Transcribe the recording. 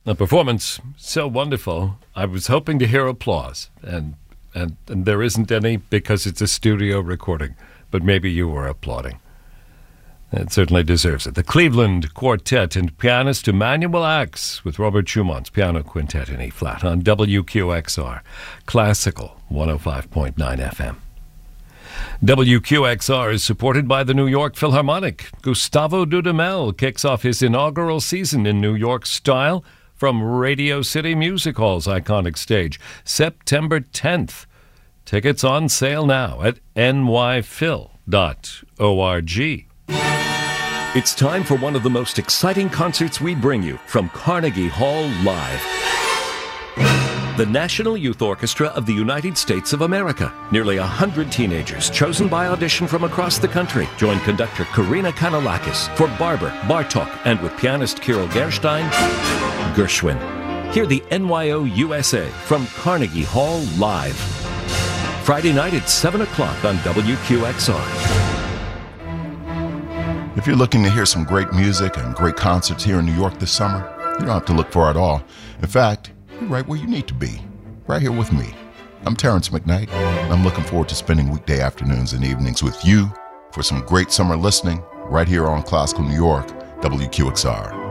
A performance so wonderful, I was hoping to hear applause, and there isn't any because it's a studio recording, but maybe you were applauding. It certainly deserves it. The Cleveland Quartet and pianist Emanuel Ax with Robert Schumann's Piano Quintet in E-flat on WQXR, Classical 105.9 FM. WQXR is supported by the New York Philharmonic. Gustavo Dudamel kicks off his inaugural season in New York style from Radio City Music Hall's iconic stage, September 10th. Tickets on sale now at nyphil.org. It's time for one of the most exciting concerts we bring you from Carnegie Hall Live. The National Youth Orchestra of the United States of America. Nearly 100 teenagers chosen by audition from across the country join conductor Karina Kanalakis for Barber, Bartok, and with pianist Kirill Gerstein, Gershwin. Hear the NYO USA from Carnegie Hall Live. Friday night at 7 o'clock on WQXR. If you're looking to hear some great music and great concerts here in New York this summer, you don't have to look far at all. In fact, you're right where you need to be, right here with me. I'm Terrence McKnight, and I'm looking forward to spending weekday afternoons and evenings with you for some great summer listening right here on Classical New York, WQXR.